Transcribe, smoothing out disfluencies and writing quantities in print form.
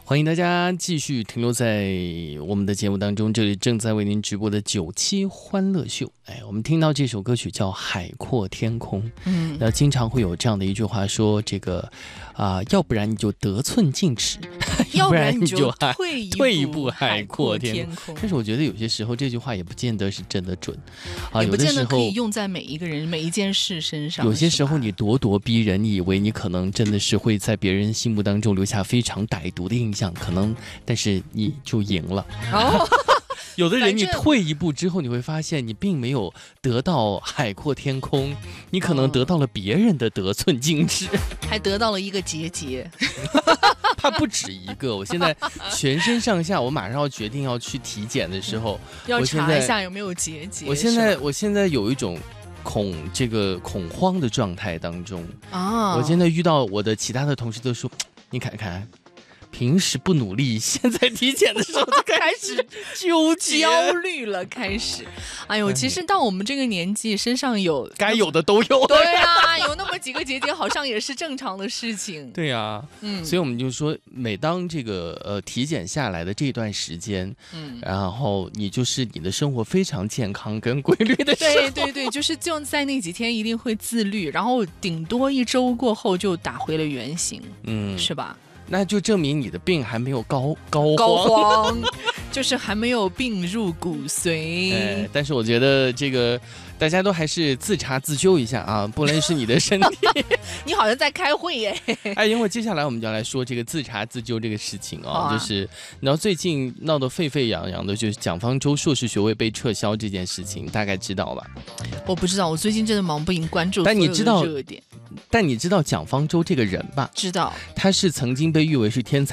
欢迎大家继续停留在我们的节目当中，这里正在为您直播的97欢乐秀。我们听到这首歌曲叫《海阔天空》。那经常会有这样的一句话说，这个要不然你就得寸进尺，要不然你就退一步海阔天空。但是我觉得有些时候这句话也不见得是真的准也不见得可以用在每一个人每一件事身上。 有些时候你咄咄逼人，你以为你可能真的是会在别人心目当中留下非常歹毒的印象，可能但是你就赢了。有的人你退一步之后，你会发现你并没有得到海阔天空，你可能得到了别人的得寸进尺， 还得到了一个结节。 它不止一个，我现在全身上下，我马上要决定要去体检的时候， 要查一下有没有结节。 我现在有一种恐慌的状态当中我现在遇到我的其他的同事都说，你看看。平时不努力，现在体检的时候就开始纠结焦虑了，开始。哎呦，其实到我们这个年纪，身上有该有的都有。 对啊，有那么几个结节，好像也是正常的事情。 对啊，所以我们就说，每当这个体检下来的这段时间，然后你的生活非常健康跟规律的时候， 对，就在那几天一定会自律，然后顶多1周过后就打回了原形，是吧？ 那就证明你的病还没有膏肓，就是还没有病入骨髓。 但是我觉得这个大家都还是自查自纠一下啊，不论是你的身体。 你好像在开会耶。 因为接下来我们就要来说这个自查自纠这个事情就是然后最近闹得沸沸扬扬的就是蒋方舟硕士学位被撤销这件事情，大概知道吧？ 我不知道，我最近真的忙不赢关注但你知道热点。 但你知道蒋方舟这个人吧？ 知道， 他是曾经被誉为是天才